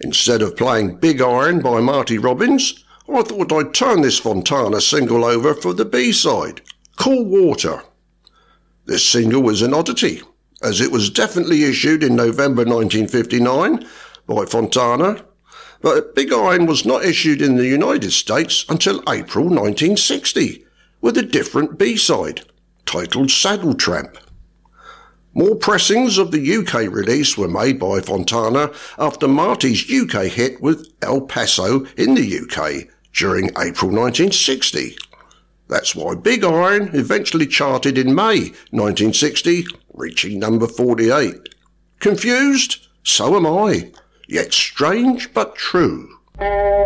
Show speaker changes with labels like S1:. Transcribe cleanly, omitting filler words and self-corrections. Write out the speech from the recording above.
S1: Instead of playing Big Iron by Marty Robbins, I thought I'd turn this Fontana single over for the B-side, Cool Water. This single was an oddity, as it was definitely issued in November 1959 by Fontana, but Big Iron was not issued in the United States until April 1960, with a different B-side, titled Saddle Tramp. More pressings of the UK release were made by Fontana after Marty's UK hit with El Paso in the UK during April 1960. That's why Big Iron eventually charted in May 1960, reaching number 48. Confused? So am I. Yet strange but true.